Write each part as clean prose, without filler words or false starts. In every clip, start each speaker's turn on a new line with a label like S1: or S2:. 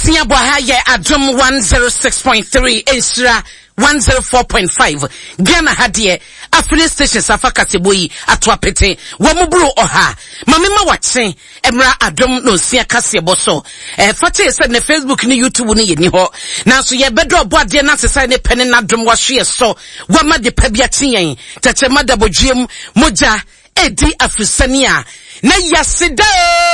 S1: Asia Bohaye Adum 106.3 Insra 104.5 Ghana hadie afile stations afakate boyi atwapete wamubru oha mamema watse emra adom no sia kase boso fate se na Facebook ni YouTube ni yeni ho na so ye bedo oboade na sesa ne pene na adom wahwe so wama de pabiaten yen tachema da bodwiem moja edi afrisania na yaseda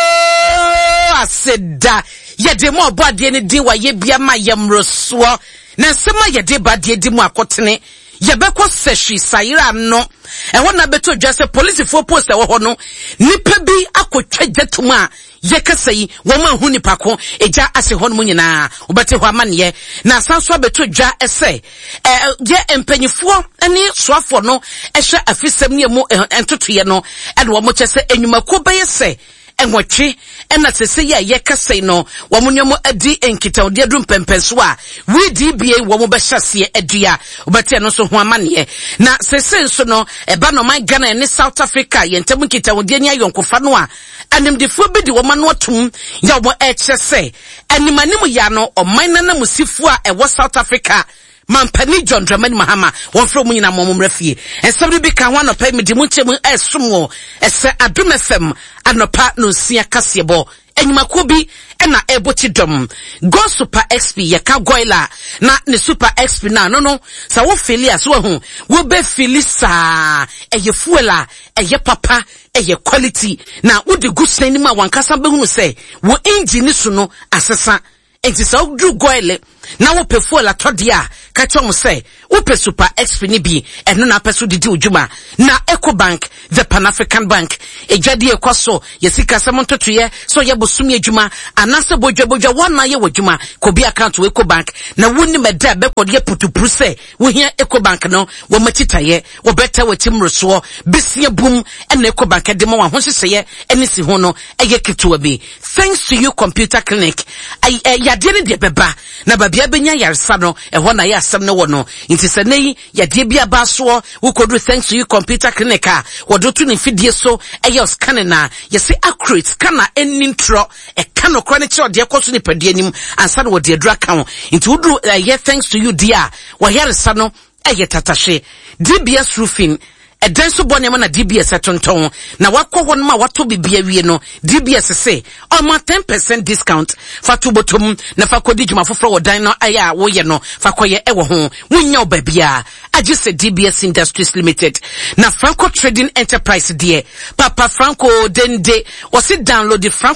S1: aseda yede mo oboade ne din wa ye bia ma yemroso na sema yede badie di mu akotene yebekọ sehwi sayira no ehọ na beto dwase police for post ehọ no nipa bi akotwa gyatum a yekasai wo ma hu nipa ko eja ase hɔ no nyina obete hɔ amane na sanso beto dwa ese ye empanyifo ani soafo no ehwe afisem ne mu entotoye no ede wo mo kyese enwumako beyese enwotwe ena sese ya yekasai no wo mo nyomo adi enkita odi adum pempenso a we DBA wo mo behyasie adua obete no so ho amane na sese nso no eba no man Ghana ne South Africa yentam nkita odi anya yonkofa no a animdefo bi di wo ma no atum ya wo ekyese animanim ya no oman na musifo a ewo South Africa Mampani John Dramani Mahama won fro mu nyina momomra fie ensabri bi ka ho anopa mi di mu nchemu esom ese Adom FM anopa no sia kasebo enyumako bi ena eboti dom go Super XP yeka goila na ne Super XP na no sa wo fili aso hu wo be fili sa eye fuela eye papa eye quality na wo de gusen ni ma wankasa be hu se wo engine so no asesa enti sa wo dru goile na wo pe fuela todia ka chom se wo pe Super XP ni bi eno na peso didi ojuma na Ecobank the Pan African Bank ejwade ekoso yesika samontoto ye so ye bosumi adwuma anase bojwa wana ye wadwuma ko bi account we Ecobank na woni meda be ko ye putupuru se wo hia Ecobank no wo matitaye wo beta watimroso besia bum ena Ecobank de mo wa hoheseye eni si ho no eye ketewa bi thanks to you computer clinic yade ne de beba na babia benya yarsa no ehọ na ye asem ne wo no nti se nei yade bia ba so wo kodu thanks to you computer clinic a wodo tu ne fidie so eye scan na ye se accurate scan any intro e kan okra ne che ode ekoso ne padie nim ansa na wode adura kan nti wodu ye thanks to you dear wo yarsa no eye tatashe DBS roofing edenso bone na DBS atonton na wakọ won ma wato bibia wie no DBS say almost 10% discount fa to bottom na fa kodi djuma foforo wodan no aya wo ye no fa koye ewo ho wunya obabia agi say DBS Industries Limited na Franco Trading Enterprise die Papa Franco dende o sit download the Franco